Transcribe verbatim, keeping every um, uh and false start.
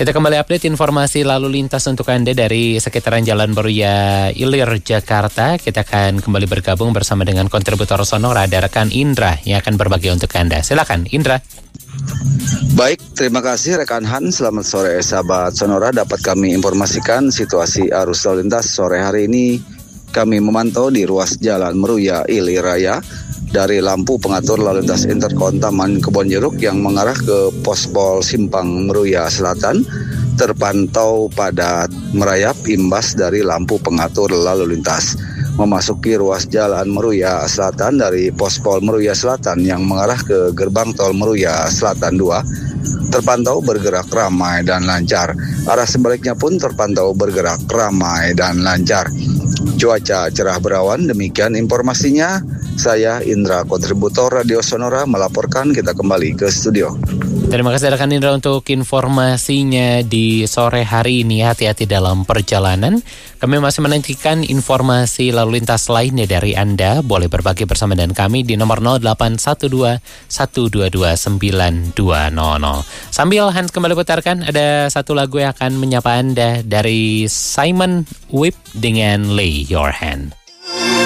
Kita kembali update informasi lalu lintas untuk Anda dari sekitaran Jalan Meruya Ilir, Jakarta. Kita akan kembali bergabung bersama dengan kontributor Sonora, ada rekan Indra yang akan berbagi untuk Anda. Silakan Indra. Baik, terima kasih rekan Han. Selamat sore sahabat Sonora. Dapat kami informasikan situasi arus lalu lintas sore hari ini. Kami memantau di ruas Jalan Meruya Ilir Raya dari lampu pengatur lalu lintas Interkon Taman Kebonjeruk yang mengarah ke Pospol Simpang Meruya Selatan terpantau padat merayap imbas dari lampu pengatur lalu lintas. Memasuki ruas Jalan Meruya Selatan dari Pospol Meruya Selatan yang mengarah ke gerbang tol Meruya Selatan dua terpantau bergerak ramai dan lancar. Arah sebaliknya pun terpantau bergerak ramai dan lancar. Cuaca cerah berawan, demikian informasinya. Saya Indra, kontributor Radio Sonora, melaporkan. Kita kembali ke studio. Terima kasih rekan Indra untuk informasinya di sore hari ini. Hati-hati dalam perjalanan. Kami masih menantikan informasi lalu lintas lainnya dari Anda. Boleh berbagi bersama dengan kami di nomor nol delapan satu dua satu dua dua sembilan dua nol nol. Sambil Hans kembali putarkan, ada satu lagu yang akan menyapa Anda dari Simon Whip dengan Lay Your Hand.